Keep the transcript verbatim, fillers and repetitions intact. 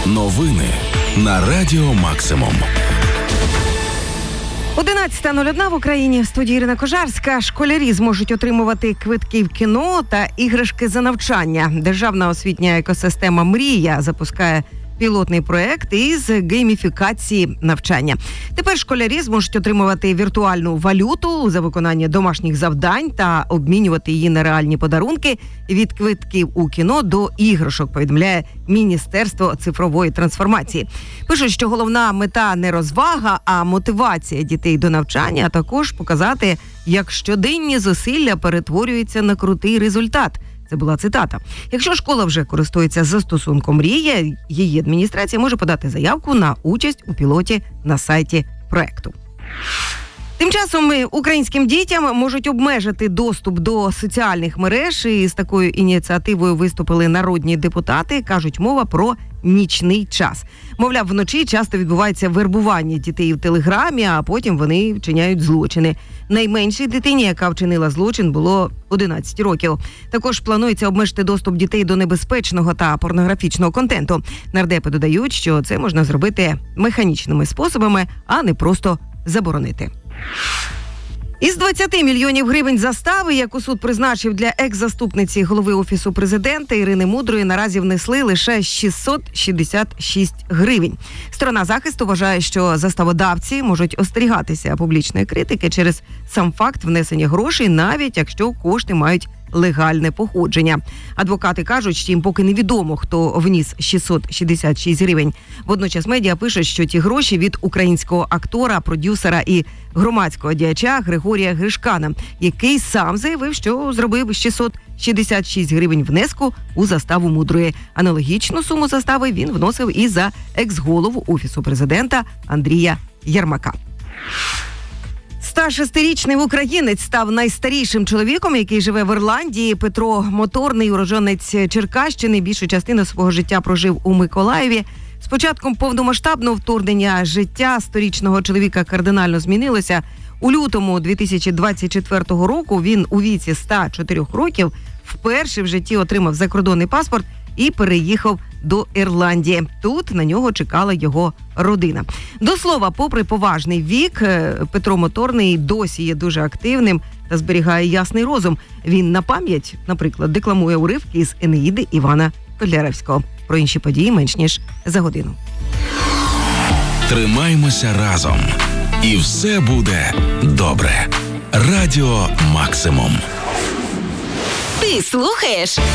Новини на Радіо Максимум. одинадцята нуль один в Україні. В студії Ірина Кожарська. Школярі зможуть отримувати квитки в кіно та іграшки за навчання. Державна освітня екосистема «Мрія» запускає пілотний проект із гейміфікації навчання. Тепер школярі зможуть отримувати віртуальну валюту за виконання домашніх завдань та обмінювати її на реальні подарунки від квитків у кіно до іграшок, повідомляє Міністерство цифрової трансформації. Пишуть, що головна мета не розвага, а мотивація дітей до навчання, а також показати, як щоденні зусилля перетворюються на крутий результат. Це була цитата. Якщо школа вже користується застосунком «Мрія», її адміністрація може подати заявку на участь у пілоті на сайті проекту. Тим часом українським дітям можуть обмежити доступ до соціальних мереж, і з такою ініціативою виступили народні депутати. Кажуть, мова про нічний час. Мовляв, вночі часто відбувається вербування дітей в Телеграмі, а потім вони вчиняють злочини. Найменшій дитині, яка вчинила злочин, було одинадцять років. Також планується обмежити доступ дітей до небезпечного та порнографічного контенту. Нардепи додають, що це можна зробити механічними способами, а не просто заборонити. Із двадцяти мільйонів гривень застави, яку суд призначив для екс-заступниці голови Офісу президента Ірини Мудрої, наразі внесли лише шістсот шістдесят шість гривень. Сторона захисту вважає, що заставодавці можуть остерігатися публічної критики через сам факт внесення грошей, навіть якщо кошти мають легальне походження. Адвокати кажуть, що їм поки невідомо, хто вніс шістсот шістдесят шість гривень. Водночас медіа пишуть, що ті гроші від українського актора, продюсера і громадського діяча Григорія Гришкана, який сам заявив, що зробив шістсот шістдесят шість гривень внеску у заставу Мудрої. Аналогічну суму застави він вносив і за екс-голову Офісу президента Андрія Єрмака. ста шестирічний українець став найстарішим чоловіком, який живе в Ірландії. Петро Моторний, уродженець Черкащини, більшу частину свого життя прожив у Миколаєві. З початком повномасштабного вторгнення життя сторічного чоловіка кардинально змінилося. У лютому дві тисячі двадцять четвертого року він у віці ста чотирьох років вперше в житті отримав закордонний паспорт і переїхав до Ірландії. Тут на нього чекала його родина. До слова, попри поважний вік, Петро Моторний досі є дуже активним та зберігає ясний розум. Він на пам'ять, наприклад, декламує уривки із «Енеїди» Івана Котляревського. Про інші події менш ніж за годину. Тримаймося разом. І все буде добре. Радіо Максимум. Ти слухаєш